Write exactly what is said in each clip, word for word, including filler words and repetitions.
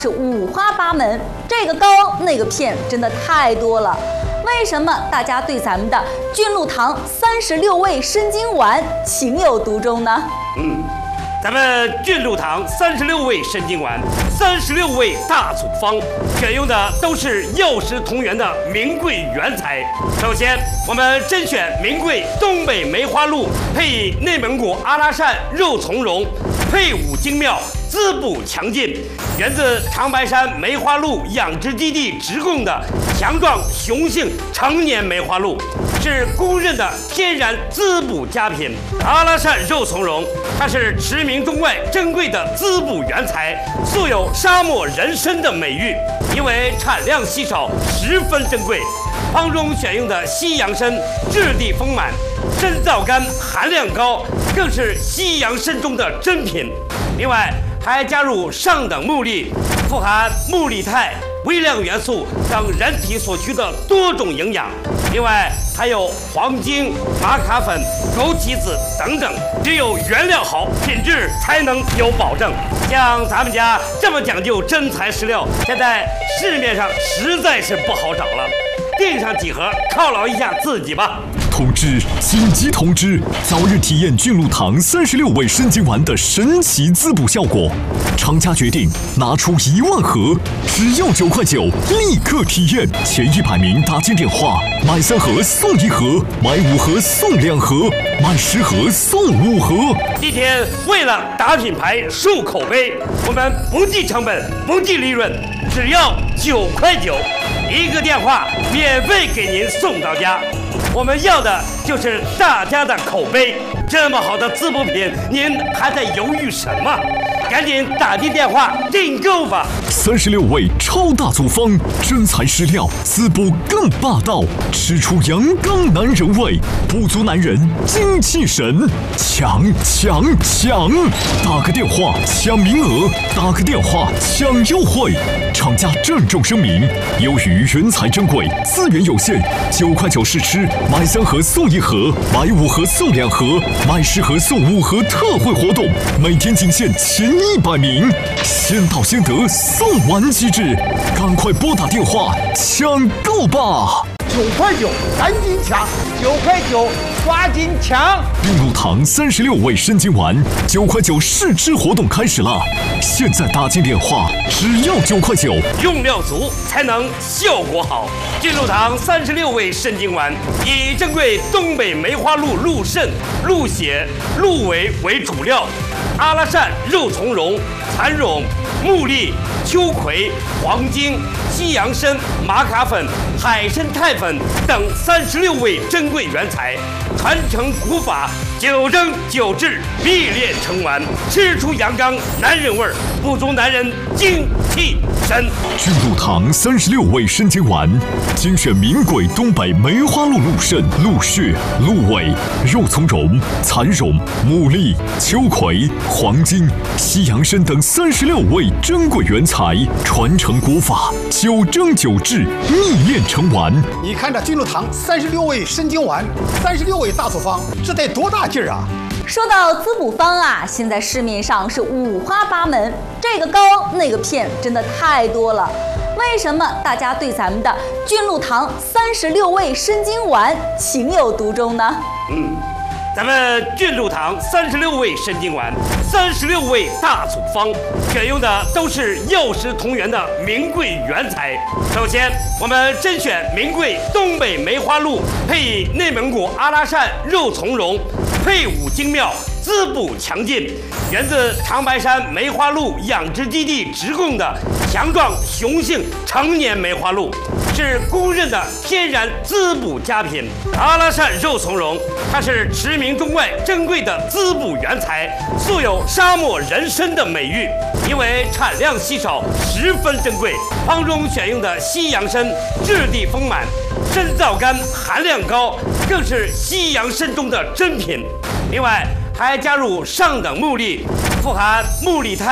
是五花八门，这个膏那个片真的太多了。为什么大家对咱们的菌露堂三十六味生津丸情有独钟呢？ 嗯，咱们菌露堂三十六味生津丸，三十六味大组方，选用的都是药食同源的名贵原材。首先，我们甄选名贵东北梅花鹿，配以内蒙古阿拉善肉苁蓉，配伍精妙，滋补强劲，源自长白山梅花鹿养殖基地直供的强壮雄性成年梅花鹿，是公认的天然滋补佳品。阿拉善肉苁蓉，它是驰名中外珍贵的滋补原材，素有沙漠人参的美誉，因为产量稀少，十分珍贵。方中选用的西洋参质地丰满，参皂苷含量高，更是西洋参中的珍品。另外还加入上等木粒，富含木力肽、微量元素等人体所需的多种营养。另外还有黄精、玛卡粉、枸杞子等等，只有原料好，品质才能有保证。像咱们家这么讲究真材实料，现在市面上实在是不好找了。订上几盒，犒劳一下自己吧。 通知！紧急通知！早日体验菌露堂三十六味生津丸的神奇滋补效果。厂家决定拿出一万盒，只要九块九，立刻体验。前一百名打进电话，买三盒送一盒，买五盒送两盒，买十盒送五盒。 今天为了打品牌、树口碑，我们不计成本，不计利润，只要九块九，一个电话免费给您送到家。我们要的就是大家的口碑，这么好的滋补品，您还在犹豫什么？赶紧打进电话订购吧！ 三十六味超大组方，真材实料，滋补更霸道，吃出阳刚男人味，补足男人精气神，抢抢抢！打个电话抢名额，打个电话抢优惠。厂家郑重声明：由于原材珍贵，资源有限，九块九试吃，买三盒送一盒，买五盒送两盒，买十盒送五盒特惠活动，每天仅限前一百名，先到先得，送完即止，赶快拨打电话抢购吧！ 九块九，赶紧抢！九块九，抓紧抢！ 菌露堂三十六味生津丸，九块九试吃活动开始了，现在打进电话，只要九块九， 用料足才能效果好。菌露堂三十六味生津丸以珍贵东北梅花鹿鹿肾、鹿血、鹿尾为主料，阿拉善肉苁蓉、蚕蛹、木栗、秋葵、黄精、西洋参、玛卡粉、海参肽粉等三十六味珍贵原材，传承古法，九蒸九制，秘炼成丸，吃出阳刚男人味儿，补足男人精气神。 菌露堂三十六味生津丸，精选名贵东北梅花鹿鹿肾、鹿血、鹿尾、肉苁蓉、蚕蛹、牡蛎、秋葵、黄精、西洋参等三十六味珍贵原材，传承古法，九蒸九制，秘炼成丸。 你看这菌露堂三十六味生津丸，三十六味大组方，这得多大劲儿啊！ 说到滋补方啊，现在市面上是五花八门，这个膏那个片真的太多了。为什么大家对咱们的菌露堂三十六味生津丸情有独钟呢？ 嗯。咱们菌露堂三十六味生津丸，三十六味大组方，选用的都是药食同源的名贵原材。首先，我们甄选名贵东北梅花鹿，配以内蒙古阿拉善肉苁蓉，配伍精妙，滋补强劲，源自长白山梅花鹿养殖基地直供的强壮雄性成年梅花鹿，是公认的天然滋补佳品。阿拉善肉苁蓉，它是驰名中外珍贵的滋补原材，素有沙漠人参的美誉，因为产量稀少，十分珍贵。方中选用的西洋参质地丰满，参皂苷含量高，更是西洋参中的珍品。另外还加入上等木粒，富含木力肽、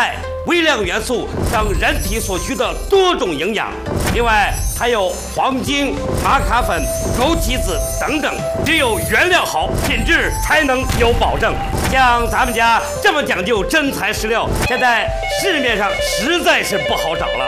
微量元素等人体所需的多种营养。另外还有黄精、玛卡粉、枸杞子等等，只有原料好，品质才能有保证。像咱们家这么讲究真材实料，现在市面上实在是不好找了。